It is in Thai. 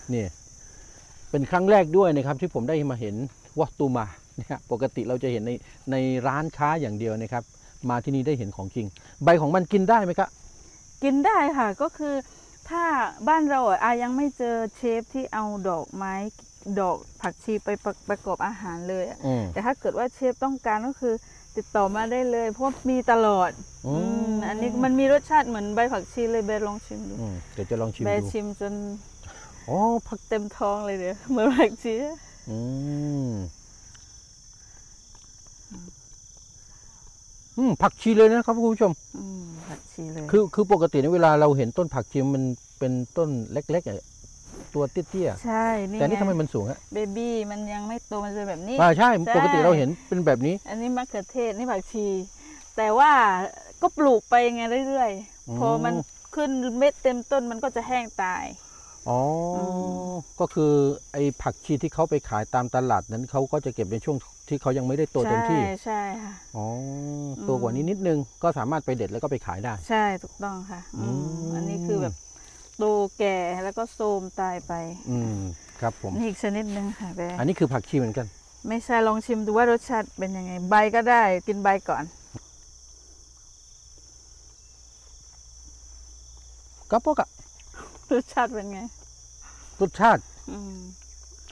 นี่เป็นครั้งแรกด้วยนะครับที่ผมได้มาเห็นวัตตุมาเนี่ยปกติเราจะเห็นในร้านค้าอย่างเดียวนะครับมาที่นี่ได้เห็นของจริงใบของมันกินได้ไหมครับกินได้ค่ะก็คือถ้าบ้านเรายังไม่เจอเชฟที่เอาดอกไม้ดอกผักชีไปประกอบอาหารเลยแต่ถ้าเกิดว่าเชฟต้องการก็คือติดต่อมาได้เลยเพราะมีตลอดอันนี้มันมีรสชาติเหมือนใบผักชีเลยเบลลองชิมดูเดี๋ยวจะลองชิมดูเบลชิมจนผักเต็มท้องเลยเดี๋ยวเหมือนผักชีผักชีเลยนะครับคุณผู้ชมผักชีเลยคือปกติในเวลาเราเห็นต้นผักชีมันเป็นต้นเล็กๆตัวเตี้ยๆใช่แต่นี่ทำไมมันสูงฮะเบบี้มันยังไม่โตมันจะแบบนี้ใช่ปกติเราเห็นเป็นแบบนี้อันนี้มะเขือเทศนี่ผักชีแต่ว่าก็ปลูกไปไงเรื่อยๆพอมันขึ้นเม็ดเต็มต้นมันก็จะแห้งตายก็คือไอ้ผักชีที่เขาไปขายตามตลาดนั้นเขาก็จะเก็บในช่วงที่เขายังไม่ได้โตเต็มที่ใช่ค่ะตัวกว่านี้นิดนึงก็สามารถไปเด็ดแล้วก็ไปขายได้ใช่ถูกต้องค่ะอันนี้คือแบบโตแก่แล้วก็โทรมตายไปครับผมนี่อีกชนิดนึงค่ะแบอันนี้คือผักชีเหมือนกันไม่ใช่ลองชิมดูว่ารสชาติเป็นยังไงใบก็ได้กินใบก่อนก็พวกรสชาติเป็นไงรสชาติ